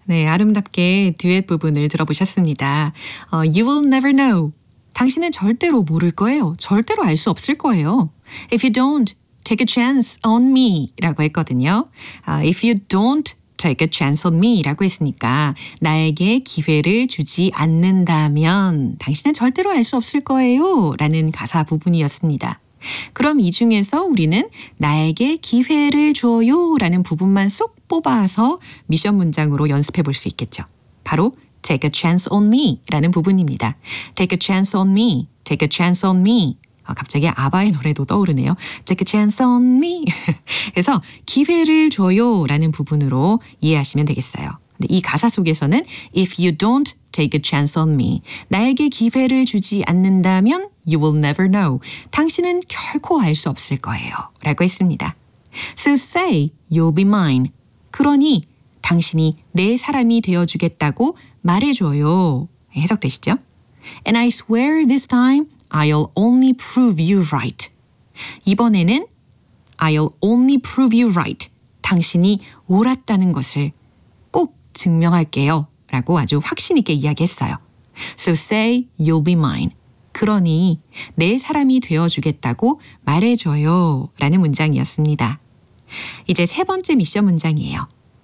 네, 아름답게 듀엣 부분을 들어보셨습니다. You will never know. 당신은 절대로 모를 거예요. 절대로 알 수 없을 거예요. If you don't, take a chance on me 라고 했거든요. If you don't take a chance on me 라고 했으니까 나에게 기회를 주지 않는다면 당신은 절대로 알 수 없을 거예요 라는 가사 부분이었습니다. 그럼 이 중에서 우리는 나에게 기회를 줘요 라는 부분만 쏙 뽑아서 미션 문장으로 연습해 볼 수 있겠죠. 바로 take a chance on me 라는 부분입니다. take a chance on me, take a chance on me. 갑자기 아바의 노래도 떠오르네요. Take a chance on me. 그래서 기회를 줘요 라는 부분으로 이해하시면 되겠어요. 근데 이 가사 속에서는 If you don't take a chance on me. 나에게 기회를 주지 않는다면 You will never know. 당신은 결코 알 수 없을 거예요. 라고 했습니다. So say you'll be mine. 그러니 당신이 내 사람이 되어주겠다고 말해줘요. 해석되시죠? And I swear this time I'll only prove you right. 이번에는 I'll only prove you right. 당신이 옳았다는 것을 꼭 증명할게요. 라고 아주 확신 있게 이야기했어요. So say you'll be mine. 그러니 내 사람이 되어주겠다고 말해줘요. 라는 문장이었습니다. 이제 세 번째 미션 문장이에요.